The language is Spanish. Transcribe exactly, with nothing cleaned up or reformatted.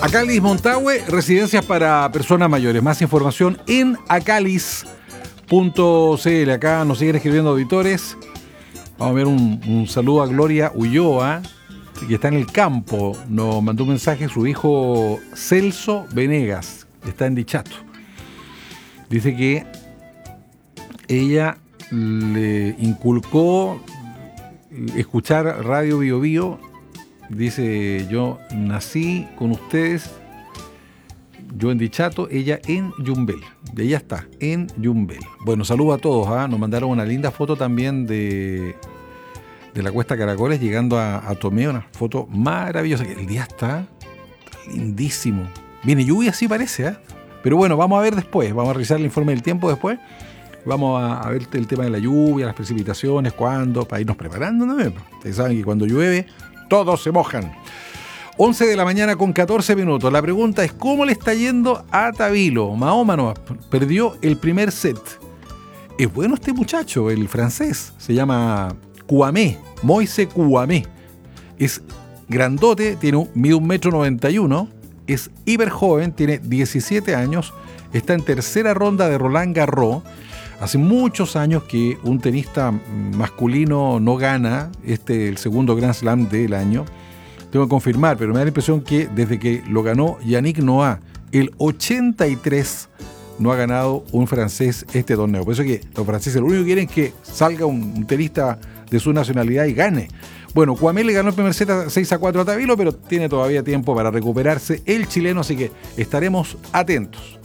Acalis Montahue, residencias para personas mayores. Más información en acalis punto c l. Acá nos siguen escribiendo auditores. Vamos a ver un, un saludo a Gloria Ulloa, que está en el campo. Nos mandó un mensaje su hijo Celso Venegas, está en Dichato. Dice que ella le inculcó escuchar Radio Bio Bio. Dice, yo nací con ustedes, yo en Dichato, ella en Yumbel. Ella está en Yumbel. Bueno, saludo a todos. ¿eh? Nos mandaron una linda foto también de, de la Cuesta Caracoles llegando a, a Tomé. Una foto maravillosa. El día está lindísimo. Viene lluvia, sí parece, ¿eh? Pero bueno, vamos a ver después. Vamos a revisar el informe del tiempo después. Vamos a, a ver el tema de la lluvia, las precipitaciones, cuándo, para irnos preparando, ¿no? Ustedes saben que cuando llueve, todos se mojan. once de la mañana con catorce minutos. La pregunta es, ¿cómo le está yendo a Tabilo? Mahoma perdió el primer set. Es bueno este muchacho, el francés. Se llama Kouamé, Moise Kouamé. Es grandote, tiene un, mide un metro noventa y uno. Es hiper joven, tiene diecisiete años. Está en tercera ronda de Roland Garros. Hace muchos años que un tenista masculino no gana este, el segundo Grand Slam del año. Tengo que confirmar, pero me da la impresión que desde que lo ganó Yannick Noah, el ochenta y tres, no ha ganado un francés este torneo. Por eso es que los franceses lo único que quieren es que salga un, un tenista de su nacionalidad y gane. Bueno, Kouamé le ganó el primer set a seis a cuatro a Tabilo, pero tiene todavía tiempo para recuperarse el chileno, así que estaremos atentos.